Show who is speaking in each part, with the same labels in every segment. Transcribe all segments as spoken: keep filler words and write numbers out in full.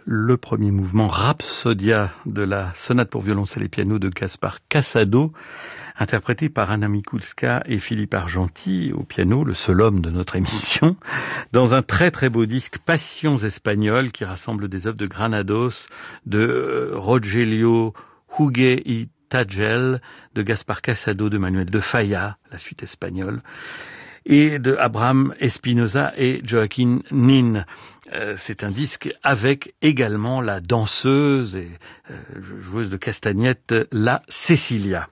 Speaker 1: le premier mouvement Rhapsodia de la sonate pour violoncelle et piano de Gaspar Casado, interprété par Anna Mikulska et Philippe Argenti au piano, le seul homme de notre émission, dans un très très beau disque Passions espagnoles qui rassemble des œuvres de Granados, de Rogelio Huguet y Tagel, de Gaspar Casado, de Manuel de Falla, la suite espagnole, et de Abraham Espinosa et Joaquin Nin. Euh, c'est un disque avec également la danseuse et euh, joueuse de castagnette, la Cecilia.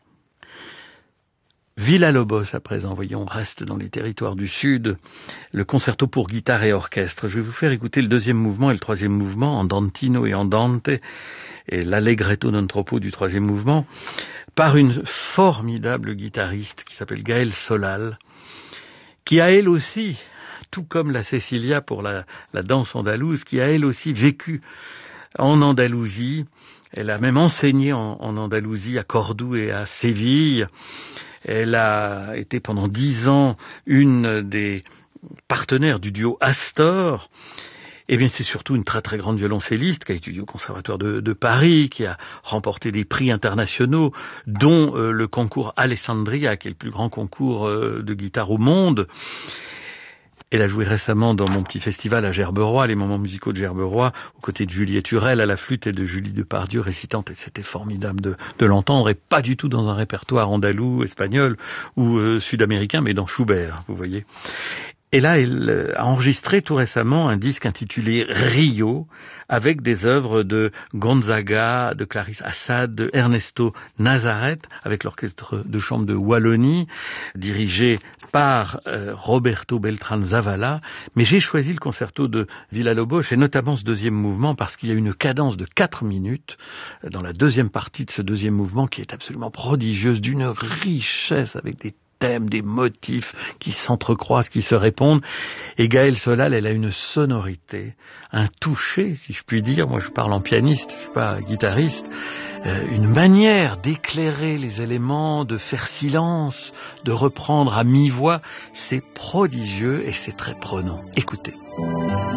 Speaker 1: Villa-Lobos à présent, voyons, on reste dans les territoires du Sud, le concerto pour guitare et orchestre. Je vais vous faire écouter le deuxième mouvement et le troisième mouvement, andantino et andante, et l'allegretto non troppo du troisième mouvement, par une formidable guitariste qui s'appelle Gaëlle Solal, qui a elle aussi, tout comme la Cecilia pour la, la danse andalouse, qui a elle aussi vécu en Andalousie. Elle a même enseigné en, en Andalousie, à Cordoue et à Séville. Elle a été pendant dix ans une des partenaires du duo Astor. Eh bien, c'est surtout une très très grande violoncelliste qui a étudié au Conservatoire de, de Paris, qui a remporté des prix internationaux, dont euh, le concours Alessandria, qui est le plus grand concours euh, de guitare au monde. Elle a joué récemment dans mon petit festival à Gerberoy, les moments musicaux de Gerberoy, aux côtés de Juliette Hurel à la flûte et de Julie Depardieu récitante, et c'était formidable de, de l'entendre, et pas du tout dans un répertoire andalou, espagnol ou euh, sud-américain, mais dans Schubert, vous voyez. Et là, elle a enregistré tout récemment un disque intitulé Rio, avec des œuvres de Gonzaga, de Clarisse Assad, de Ernesto Nazareth, avec l'orchestre de chambre de Wallonie, dirigé par euh, Roberto Beltrán Zavala. Mais j'ai choisi le concerto de Villa-Lobos, et notamment ce deuxième mouvement, parce qu'il y a une cadence de quatre minutes dans la deuxième partie de ce deuxième mouvement, qui est absolument prodigieuse, d'une richesse, avec des thèmes, des motifs qui s'entrecroisent, qui se répondent. Et Gaëlle Solal, elle a une sonorité, un toucher, si je puis dire. Moi, je parle en pianiste, je suis pas guitariste. Euh, une manière d'éclairer les éléments, de faire silence, de reprendre à mi-voix. C'est prodigieux et c'est très prenant. Écoutez.